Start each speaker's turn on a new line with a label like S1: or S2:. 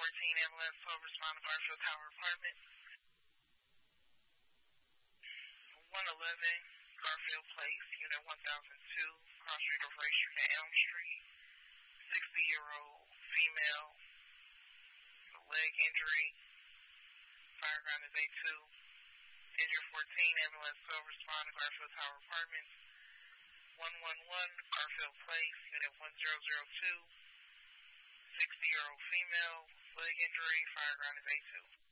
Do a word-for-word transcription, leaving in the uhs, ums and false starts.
S1: fourteen ambulance, twelve respond to Garfield Tower Apartment. one eleven Garfield Place, Unit one thousand two, cross street of Race Street and Elm Street. sixty-year-old female, leg injury, fireground is A two. Injured fourteen, ambulance twelve respond to Garfield Tower Apartments. one one one Garfield Place, Unit one zero zero two. sixty-year-old female, leg injury, fireground is A two.